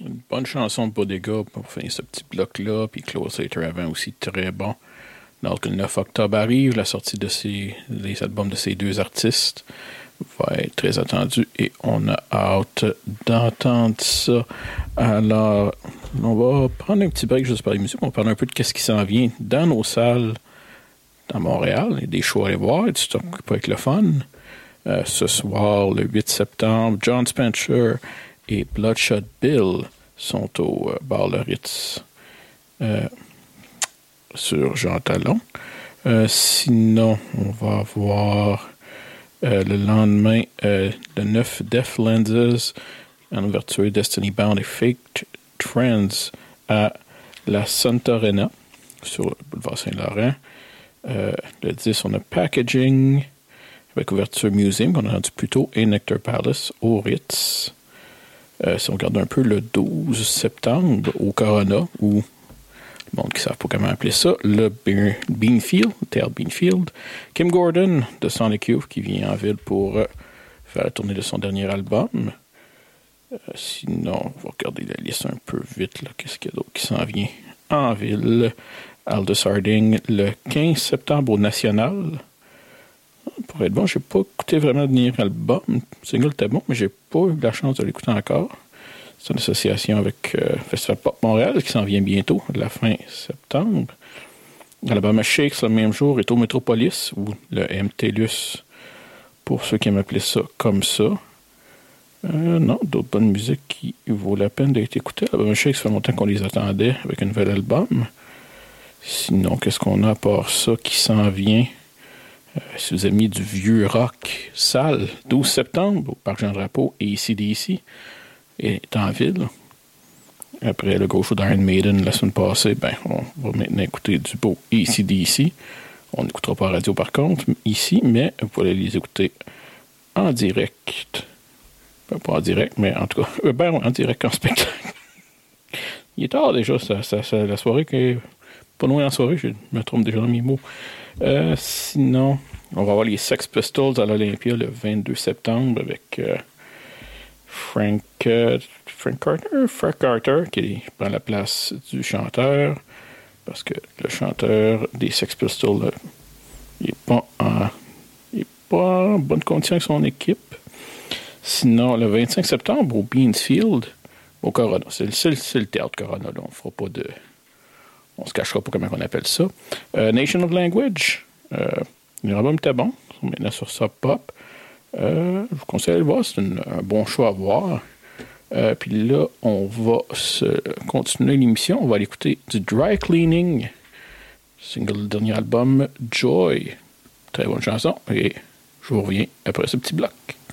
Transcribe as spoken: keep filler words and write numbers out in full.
Une bonne chanson de Bodega pour finir ce petit bloc-là. Puis Close Later avant aussi, très bon. Donc, le neuf octobre arrive, la sortie de ces, des albums de ces deux artistes va être très attendue et on a hâte d'entendre ça. Alors, on va prendre un petit break juste pour la musique. On va parler un peu de ce qui s'en vient dans nos salles à Montréal. Il y a des shows à aller voir, du stock pour être le fun. Euh, ce soir, le huit septembre, John Spencer et Bloodshot Bill sont au euh, bar Le Ritz euh, sur Jean Talon. Euh, sinon, on va voir euh, le lendemain, euh, le neuf, Def Lenses en ouverture Destiny Bound et Fake Trends à la Santa Arena sur le boulevard Saint-Laurent. Euh, le dix, on a Packaging avec ouverture Museum qu'on a rendu plus tôt et Nectar Palace au Ritz. Euh, si on regarde un peu le douze septembre au Corona, ou le monde qui ne savent pas comment appeler ça, le Be- Beanfield, Théâtre Beanfield, Kim Gordon de Sonic Youth qui vient en ville pour euh, faire la tournée de son dernier album. Euh, sinon, on va regarder la liste un peu vite, là. Qu'est-ce qu'il y a d'autre qui s'en vient en ville? Aldous Harding le quinze septembre au National. Pour être bon, j'ai pas écouté vraiment le dernier album. Le single était bon, mais j'ai pas eu la chance de l'écouter encore. C'est une association avec euh, Festival Pop Montréal qui s'en vient bientôt, à la fin septembre. L'album Shakes, le même jour, est au Metropolis, ou le M T L U S, pour ceux qui aiment appeler ça comme ça. Euh, non, d'autres bonnes musiques qui vaut la peine d'être écoutées. L'album Shakes, ça fait longtemps qu'on les attendait avec un nouvel album. Sinon, qu'est-ce qu'on a à part ça qui s'en vient? Euh, si vous avez mis du vieux rock sale, douze septembre, au Parc Jean-Drapeau et A C D C est en ville. Après le gros show d'Iron Maiden la semaine passée, ben, on va maintenant écouter du beau A C D C. On n'écoutera pas la radio par contre, ici, mais vous pouvez les écouter en direct. Ben, pas en direct, mais en tout cas, euh, ben, en direct en spectacle. Il est tard déjà, ça, ça, ça, la soirée qui est pas loin en soirée, je me trompe déjà dans mes mots. Euh, sinon, on va avoir les Sex Pistols à l'Olympia le vingt-deux septembre avec euh, Frank, euh, Frank Carter, Frank Carter qui prend la place du chanteur parce que le chanteur des Sex Pistols, euh, il n'est pas en, il est pas en bonne condition avec son équipe. Sinon, le vingt-cinq septembre au Beansfield, au Corona, c'est, c'est, c'est le théâtre Corona, là, on ne fera pas de... On se cachera pas comment on appelle ça. Euh, Nation of Language. Euh, L'album était bon. On est maintenant sur Sub Pop. Euh, je vous conseille de le voir. C'est une, un bon choix à voir. Euh, Puis là, on va se continuer l'émission. On va aller écouter du Dry Cleaning. Single dernier album, Joy. Très bonne chanson. Et je vous reviens après ce petit bloc.